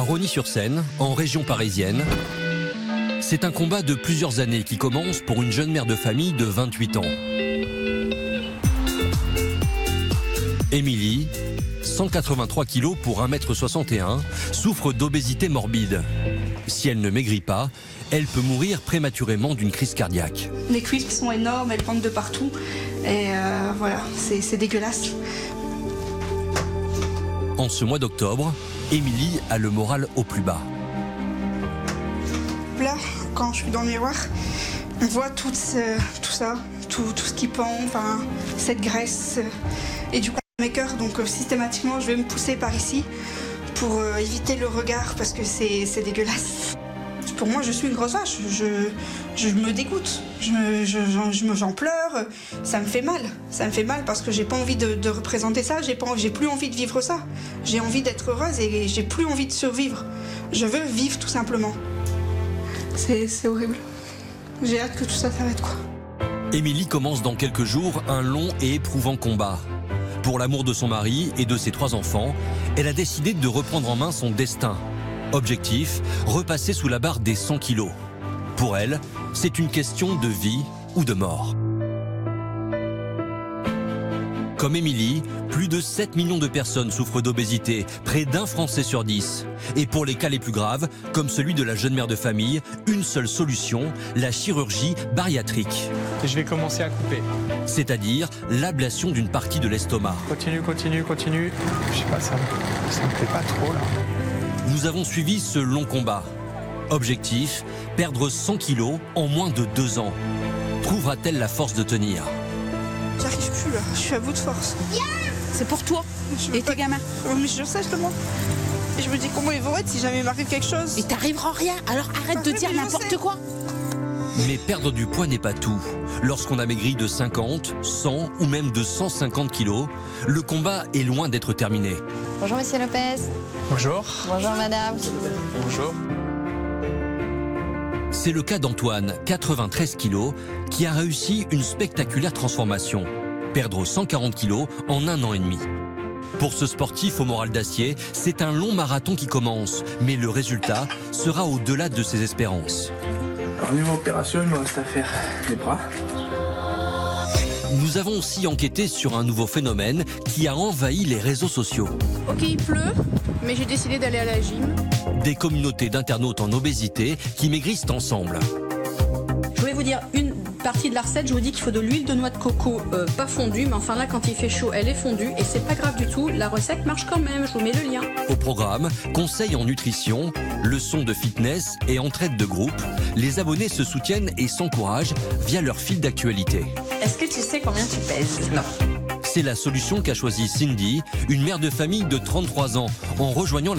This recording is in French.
Rosny-sur-Seine, en région parisienne. C'est un combat de plusieurs années qui commence pour une jeune mère de famille de 28 ans. Émilie, 183 kg pour 1,61 m, souffre d'obésité morbide. Si elle ne maigrit pas, elle peut mourir prématurément d'une crise cardiaque. Les cuisses sont énormes, elles pendent de partout. Et voilà, c'est dégueulasse. En ce mois d'octobre, Émilie a le moral au plus bas. Là, quand je suis dans le miroir, on voit tout ça, tout ce qui pend, enfin, cette graisse. Et du coup, mes cœurs, donc systématiquement, je vais me pousser par ici pour éviter le regard parce que c'est dégueulasse. Pour moi, je suis une grosse vache. Je me dégoûte. J'en pleure. Ça me fait mal. Ça me fait mal parce que j'ai pas envie de représenter ça. J'ai plus envie de vivre ça. J'ai envie d'être heureuse et j'ai plus envie de survivre. Je veux vivre tout simplement. C'est horrible. J'ai hâte que tout ça s'arrête, quoi. Émilie commence dans quelques jours un long et éprouvant combat. Pour l'amour de son mari et de ses 3 enfants, elle a décidé de reprendre en main son destin. Objectif, repasser sous la barre des 100 kilos. Pour elle, c'est une question de vie ou de mort. Comme Émilie, plus de 7 millions de personnes souffrent d'obésité, près d'1 Français sur 10. Et pour les cas les plus graves, comme celui de la jeune mère de famille, une seule solution, la chirurgie bariatrique. Je vais commencer à couper. C'est-à-dire l'ablation d'une partie de l'estomac. Continue. Je sais pas, ça me plaît pas trop là. Nous avons suivi ce long combat. Objectif, perdre 100 kilos en moins de 2 ans. Trouvera-t-elle la force de tenir? J'arrive plus là, je suis à bout de force. C'est pour toi et tes gamins. Mais je sais justement. Et je me dis comment ils vont être si jamais il m'arrive quelque chose. Et t'arriveras rien, alors arrête de dire n'importe quoi. Mais perdre du poids n'est pas tout. Lorsqu'on a maigri de 50, 100 ou même de 150 kilos, le combat est loin d'être terminé. Bonjour Monsieur Lopez. Bonjour. Bonjour Madame. Bonjour. C'est le cas d'Antoine, 93 kilos, qui a réussi une spectaculaire transformation. Perdre 140 kilos en 1 an et demi. Pour ce sportif au moral d'acier, c'est un long marathon qui commence, mais le résultat sera au-delà de ses espérances. Alors niveau opération, il me reste à faire les bras. Nous avons aussi enquêté sur un nouveau phénomène qui a envahi les réseaux sociaux. Ok, il pleut, mais j'ai décidé d'aller à la gym. Des communautés d'internautes en obésité qui maigrissent ensemble. Je voulais vous dire une partie de la recette, je vous dis qu'il faut de l'huile de noix de coco pas fondue, mais enfin là quand il fait chaud elle est fondue et c'est pas grave du tout, la recette marche quand même, je vous mets le lien. Au programme, conseils en nutrition, leçons de fitness et entraide de groupe, les abonnés se soutiennent et s'encouragent via leur fil d'actualité. Est-ce que tu sais combien tu pèses? Non. C'est la solution qu'a choisie Cindy, une mère de famille de 33 ans, en rejoignant